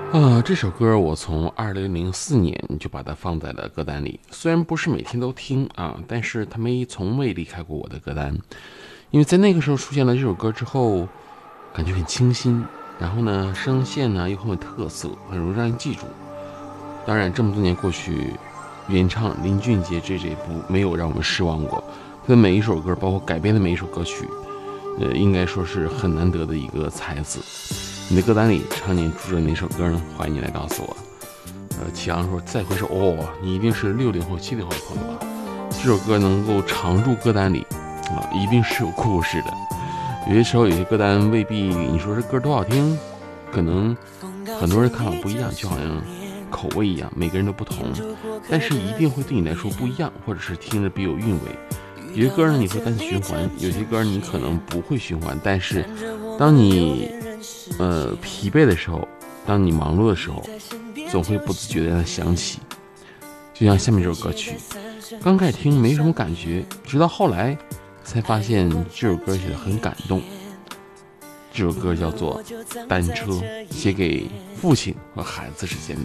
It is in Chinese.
这首歌我从2004年就把它放在了歌单里，虽然不是每天都听啊，但是它从未离开过我的歌单。因为在那个时候出现了这首歌之后，感觉很清新，然后呢，声线呢又很有特色，很容易让人记住。当然，这么多年过去，原唱林俊杰这一部没有让我们失望过。他的每一首歌，包括改编的每一首歌曲，应该说是很难得的一个才子。你的歌单里常年住着哪首歌呢？欢迎你来告诉我。启昂说再回首，你一定是60后、70后的朋友吧？这首歌能够常驻歌单里一定是有故事的。有些时候，有些歌单未必你说这歌多好听，可能很多人看法不一样，就好像口味一样，每个人都不同，但是一定会对你来说不一样，或者是听着别有韵味。有些歌呢你会单次循环，有些歌你可能不会循环，但是当你疲惫的时候，当你忙碌的时候，总会不自觉地让它响起。就像下面这首歌曲，刚开始听没什么感觉，直到后来才发现这首歌写得很感动。这首歌叫做《单车》，写给父亲和孩子之间的。